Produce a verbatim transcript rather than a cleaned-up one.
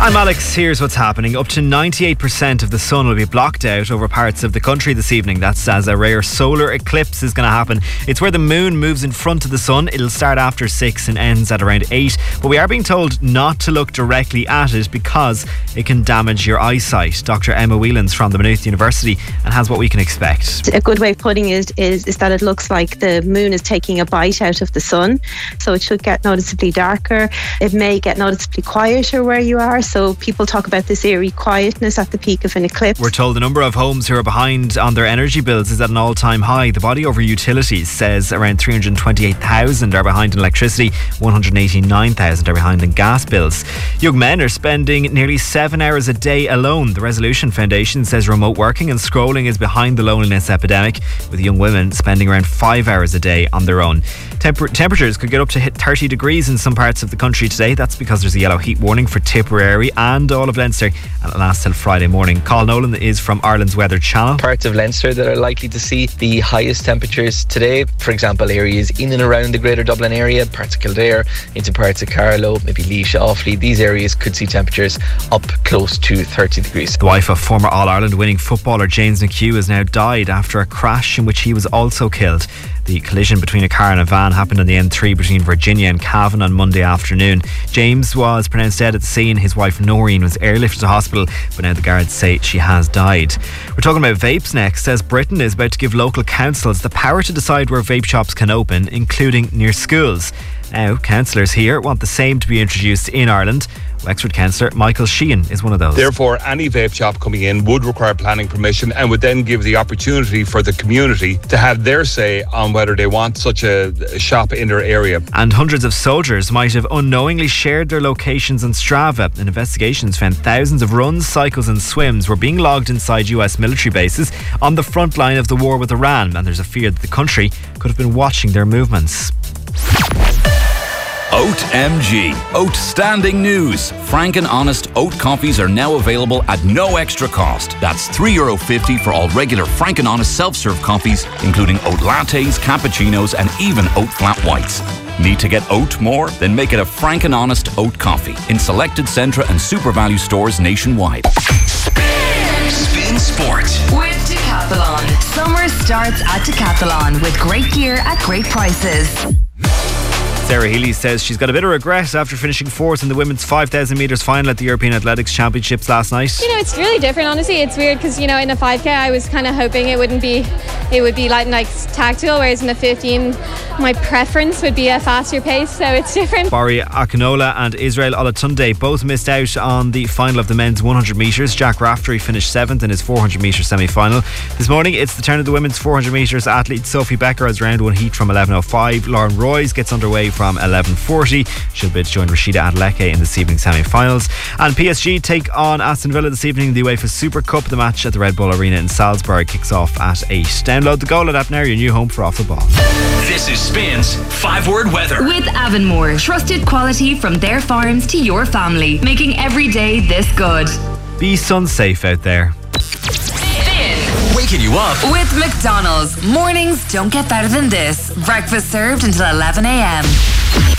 I'm Alex, here's what's happening. Up to ninety-eight percent of the sun will be blocked out over parts of the country this evening. That's as a rare solar eclipse is going to happen. It's where the moon moves in front of the sun. It'll start after six and ends at around eight. But we are being told not to look directly at it because it can damage your eyesight. Doctor Emma Whelans from the Maynooth University and has what we can expect. A good way of putting it is, is that it looks like the moon is taking a bite out of the sun. So it should get noticeably darker. It may get noticeably quieter where you are. So people talk about this eerie quietness at the peak of an eclipse. We're told the number of homes who are behind on their energy bills is at an all-time high. The body over utilities says around three hundred twenty-eight thousand are behind in electricity, one hundred eighty-nine thousand are behind in gas bills. Young men are spending nearly seven hours a day alone. The Resolution Foundation says remote working and scrolling is behind the loneliness epidemic, with young women spending around five hours a day on their own. Temper- temperatures could get up to hit thirty degrees in some parts of the country today. That's because there's a yellow heat warning for Tipperary and all of Leinster, and it lasts till Friday morning. Colin Nolan is from Ireland's Weather Channel. Parts of Leinster that are likely to see the highest temperatures today, for example, areas in and around the Greater Dublin area, parts of Kildare, into parts of Carlow, maybe Laois, Offaly. These areas could see temperatures up close to thirty degrees. The wife of former All-Ireland winning footballer James McHugh has now died after a crash in which he was also killed. The collision between a car and a van happened on the N three between Virginia and Cavan on Monday afternoon. James was pronounced dead at the scene. His wife Noreen was airlifted to hospital, but now the guards say she has died. We're talking about vapes next. Says Britain is about to give local councils the power to decide where vape shops can open, including near schools. Now, councillors here want the same to be introduced in Ireland. Wexford councillor Michael Sheehan is one of those. Therefore, any vape shop coming in would require planning permission and would then give the opportunity for the community to have their say on whether they want such a shop in their area. And hundreds of soldiers might have unknowingly shared their locations on Strava. An investigation's found thousands of runs, cycles and swims were being logged inside U S military bases on the front line of the war with Iran, and there's a fear that the country could have been watching their movements. Oat M G. Outstanding news. Frank and Honest oat coffees are now available at no extra cost. That's three euro fifty for all regular Frank and Honest self-serve coffees, including oat lattes, cappuccinos and even oat flat whites. Need to get oat more? Then make it a Frank and Honest oat coffee in selected Centra and Super Value stores nationwide. Spin Sport with Decathlon. Summer starts at Decathlon with great gear at great prices. Sarah Healy says she's got a bit of regret after finishing fourth in the women's five thousand metres final at the European Athletics Championships last night. You know, it's really different, honestly. It's weird because, you know, in a five K I was kind of hoping it wouldn't be, it would be like, like tactical, whereas in the fifteen my preference would be a faster pace, so it's different. Bari Akinola and Israel Olatunde both missed out on the final of the men's one hundred metres. Jack Raftery finished seventh in his four hundred metre semi-final. This morning it's the turn of the women's four hundred metres athlete Sophie Becker as round one heat from eleven oh five. Lauren Royce gets underway from eleven forty. She'll bid to join Rashida Adeleke in this evening's semi-finals. And P S G take on Aston Villa this evening in the UEFA Super Cup. The match at the Red Bull Arena in Salzburg kicks off at eight. Download the Goal app now, your new home for Off the Ball. This is Spins five-word weather with Avonmore. Trusted quality from their farms to your family, making every day this good. Be sun safe out there. Spin. Waking you up with McDonald's. Mornings don't get better than this. Breakfast served until eleven a.m.